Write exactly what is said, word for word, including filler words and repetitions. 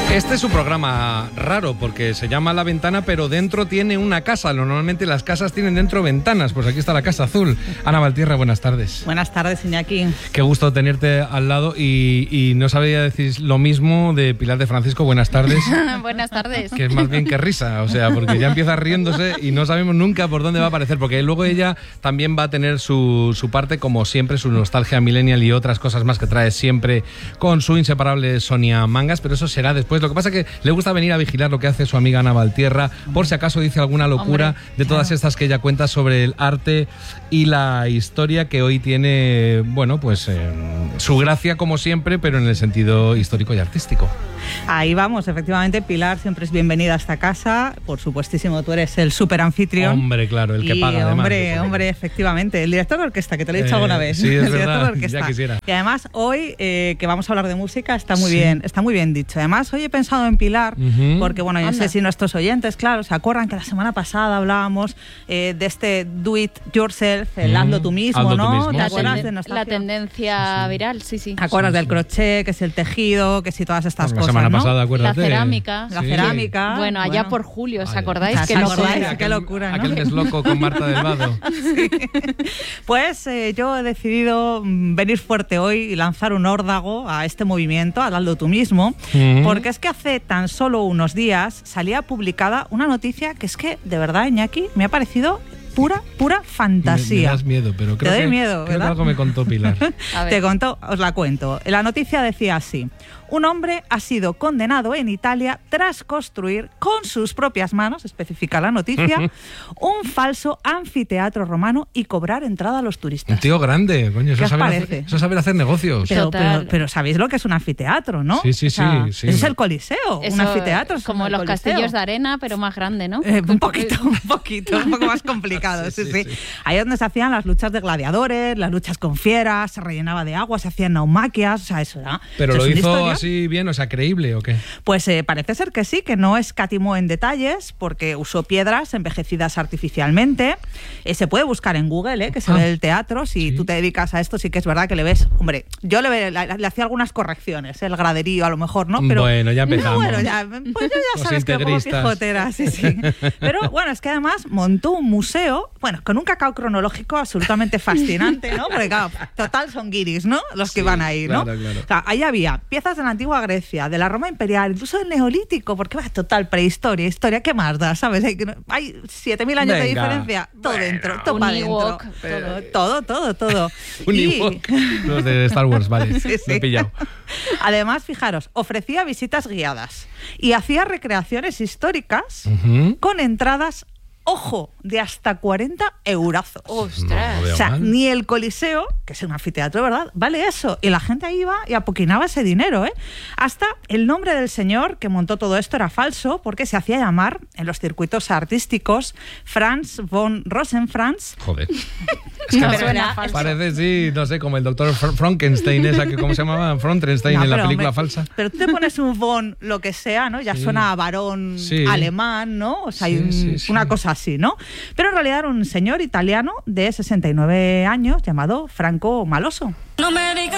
Este es su programa raro porque se llama La Ventana, pero dentro tiene una casa. Normalmente las casas tienen dentro ventanas. Pues aquí está la Casa Azul. Ana Valtierra, buenas tardes. Buenas tardes, Iñaki. Qué gusto tenerte al lado y, y no sabía decir lo mismo de Pilar de Francisco. Buenas tardes. Buenas tardes. Que es más bien que risa, o sea, porque ya empieza riéndose y no sabemos nunca por dónde va a aparecer, porque luego ella también va a tener su, su parte, como siempre, su nostalgia millennial y otras cosas más que trae siempre con su inseparable Sonia Mangas, pero eso será después. Lo que pasa es que le gusta venir a vigilar lo que hace su amiga Ana Valtierra, por si acaso dice alguna locura. Hombre, de todas claro. estas que ella cuenta sobre el arte y la historia, que hoy tiene, bueno, pues eh, su gracia como siempre, pero en el sentido histórico y artístico. Ahí vamos, efectivamente, Pilar siempre es bienvenida a esta casa. Por supuestísimo, tú eres el super anfitrión. Hombre, claro, el que y, paga, además. Hombre, hombre, efectivamente, el director de orquesta, que te lo he dicho eh, alguna vez. Sí, es el verdad, de orquesta. Ya quisiera. Y además, hoy, eh, que vamos a hablar de música, está muy sí. bien, está muy bien dicho. Además, hoy he pensado en Pilar, uh-huh. porque, bueno, yo no sé si nuestros oyentes, claro, se acuerdan que la semana pasada hablábamos eh, de este do it yourself, el uh-huh. hazlo tú mismo, hazlo ¿no? Tú mismo. ¿Te la, acuerdas tenden- de la tendencia sí. viral, sí, sí. ¿Te acuerdas sí, del sí. crochet, que es el tejido, que si todas estas la cosas, semana ¿no? pasada, acuérdate. La cerámica. La sí. cerámica. Bueno, allá bueno. por julio, ¿os Ay, acordáis? ¿os Que acordáis? no Qué locura, ¿no? Aquel desloco con Marta del Vado. Sí. Pues eh, yo he decidido venir fuerte hoy y lanzar un órdago a este movimiento, a hazlo tú mismo, uh-huh. porque es que hace tan solo unos días salía publicada una noticia que es que, de verdad, Iñaki, me ha parecido pura, pura fantasía. Me, me das miedo, pero creo, Te doy que, miedo, creo ¿verdad? que algo me contó Pilar. Te contó, os la cuento. La noticia decía así: un hombre ha sido condenado en Italia tras construir con sus propias manos, especifica la noticia, un falso anfiteatro romano y cobrar entrada a los turistas. Un tío grande, coño, eso, ¿Qué os saber parece? hacer, eso saber hacer negocios. Pero, pero, pero sabéis lo que es un anfiteatro, ¿no? Sí, sí, o sea, sí, sí. Eso es el Coliseo, Eso, un anfiteatro. Es como el los Coliseo. castillos de arena, pero más grande, ¿no? Eh, un poquito, un poquito, un poco más complicado, sí, sí, sí, sí. Ahí es donde se hacían las luchas de gladiadores, las luchas con fieras, se rellenaba de agua, se hacían naumaquias, o sea, eso era. Pero o sea, lo hizo historia. así bien, o sea, creíble, ¿o qué? Pues eh, parece ser que sí, que no escatimó en detalles, porque usó piedras envejecidas artificialmente. Eh, se puede buscar en Google, eh, que se ah, ve el teatro. Si sí. tú te dedicas a esto, sí que es verdad que le ves. Hombre, yo le, le, le, le hacía algunas correcciones, el graderío a lo mejor, ¿no? Pero, bueno, ya empezamos. No, bueno, ya, pues yo ya sabes que pongo pijotera, sí, sí. Pero bueno, es que además montó un museo, bueno, con un cacao cronológico absolutamente fascinante, ¿no? Porque claro, total son guiris, ¿no? Los que sí, van ahí, ¿no? Claro, claro. O sea, ahí había piezas de la antigua Grecia, de la Roma imperial, incluso del Neolítico, porque va, total prehistoria, historia, ¿qué más da? ¿Sabes? Hay, hay siete mil años Venga. de diferencia, todo bueno, dentro, todo para dentro. Pero... Todo, todo, todo. Un y... Ewok. Los de Star Wars, vale, sí, sí. Lo he pillado. Además, fijaros, ofrecía visitas guiadas y hacía recreaciones históricas uh-huh. con entradas, ojo, de hasta cuarenta eurazos. ¡Ostras! No, o sea, mal. ni el Coliseo, que es un anfiteatro, ¿verdad?, vale eso. Y la gente ahí iba y apoquinaba ese dinero, ¿eh? Hasta el nombre del señor que montó todo esto era falso, porque se hacía llamar, en los circuitos artísticos, Franz von Rosenfranz. Joder. Es que no, suena parece, parece, sí, no sé, como el doctor Frankenstein, esa que, ¿cómo se llamaba? Frankenstein no, en la película hombre, falsa. Pero tú te pones un von, lo que sea, ¿no? Ya sí. suena a varón sí. alemán, ¿no? O sea, hay un, sí, sí, una sí. cosa así, ¿no? Pero en realidad era un señor italiano de sesenta y nueve años llamado Franco Maloso. No me digas